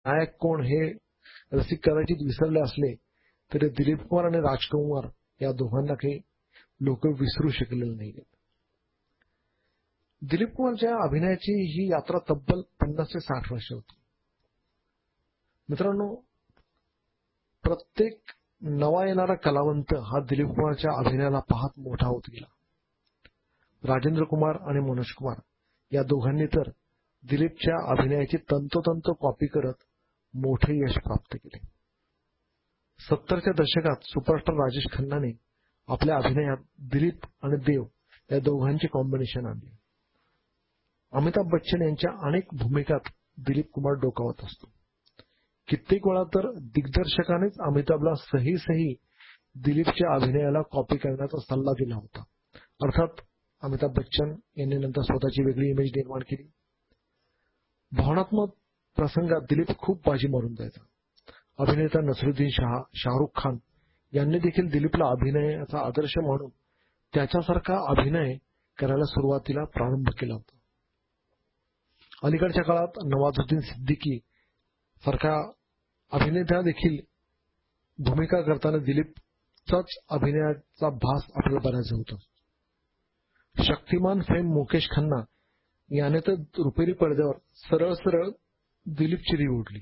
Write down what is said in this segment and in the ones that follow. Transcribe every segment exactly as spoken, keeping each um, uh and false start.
नायक कोण हे रसिक कदाचित विसरले असले तरी दिलीप कुमार आणि राजकुमार या दोघांना काही लोक विसरू शकलेले नाहीत. दिलीप कुमारच्या अभिनयाची ही यात्रा तब्बल पन्नास ते साठ वर्ष होती. मित्रांनो, प्रत्येक नवा येणारा कलावंत हा दिलीप कुमारच्या अभिनयाला पाहत मोठा होत गेला. राजेंद्र कुमार आणि मनोज कुमार या दोघांनी तर दिलीपच्या अभिनयाची तंतोतंत कॉपी करत मोठे यश प्राप्त केले. सत्तरच्या दशकात सुपरस्टार राजेश खन्नाने आपल्या अभिनयात दिलीप आणि देव या दोघांचे कॉम्बिनेशन आणले. अमिताभ बच्चन यांच्या अनेक भूमिकात दिलीप कुमार डोकावत असतो. कित्येक वेळा तर दिग्दर्शकानेच अमिताभला सही सही दिलीपच्या अभिनयाला कॉपी करण्याचा सल्ला दिला होता. अर्थात अमिताभ बच्चन यांनी नंतर स्वतःची वेगळी इमेज निर्माण केली. भावनात्मक प्रसंगात दिलीप खूप बाजी मारून जायचा. अभिनेता नसरुद्दीन शाह, शाहरुख खान यांनी देखील दिलीपला अभिनयाचा आदर्श म्हणून त्याच्यासारखा अभिनय करायला सुरुवातीला प्रारंभ केला होता. अलीकडच्या काळात नवाजुद्दीन सिद्दीकी सारखा अभिनेता देखील भूमिका करताना दिलीपचाच अभिनयाचा भास आपल्याला बऱ्याच होतो. शक्तिमान फेम मुकेश खन्ना याने तर रुपेरी पडद्यावर सरळ सरळ दिलीपची रीव उडली.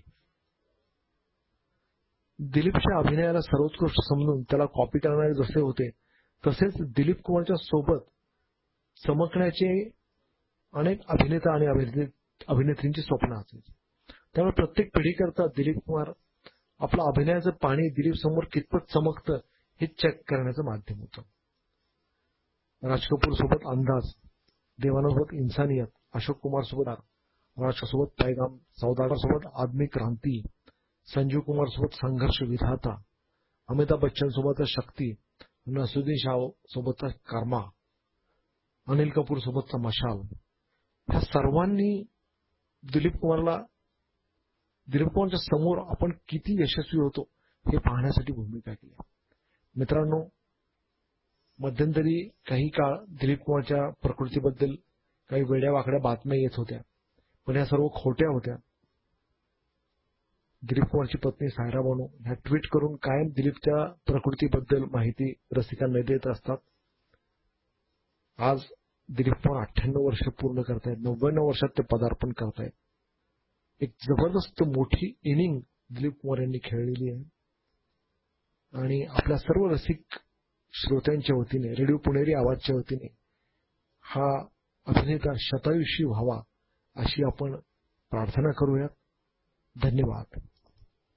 दिलीपच्या अभिनयाला सर्वोत्कृष्ट समजून त्याला कॉपी करणारे जसे होते तसेच दिलीप कुमारच्या सोबत चमकण्याचे अनेक अभिनेता आणि अभिनेत्रींची स्वप्न असायची. त्यामुळे प्रत्येक पिढीकरता दिलीप कुमार आपलं अभिनयाचं पाणी दिलीप समोर कितपत चमकतं हे चेक करण्याचं माध्यम होतं. राज कपूर सोबत अंदाज, देवानंद इन्सानियत, अशोक कुमार सोबत राज सोबत पैगाम, सौदागर सोबत आदमी क्रांती, संजीव कुमार सोबत संघर्ष विधाता, अमिताभ बच्चन सोबत शक्ती, नसरुद्दीन शाह सोबतचा कर्मा, अनिल कपूर सोबतचा मशाल, ह्या सर्वांनी दिलीप कुमारला दिलीप कुमारच्या समोर आपण किती यशस्वी होतो हे पाहण्यासाठी भूमिका केली. मित्रांनो, मध्यंतरी काही काळ दिलीप कुमारच्या प्रकृतीबद्दल काही वेड्या वाकड्या बातम्या येत होत्या, पण या सर्व खोट्या होत्या. दिलीप कुमारची पत्नी सायरा बानू ह्या ट्विट करून कायम दिलीपच्या प्रकृतीबद्दल माहिती रसिकांना देत असतात. आज दिलीप कुमार अठ्ठ्याण्णव वर्ष पूर्ण करतायत, नव्याण्णव वर्षात ते पदार्पण करतायत. एक जबरदस्त मोठी इनिंग दिलीप कुमार यांनी खेळलेली आहे आणि आपल्या सर्व रसिक श्रोत्यांच्या वतीने, रेडिओ पुणेरी आवाजच्या वतीने हा अभिनेता शतायुषी व्हावा अशी आपण प्रार्थना करूयात. धन्यवाद.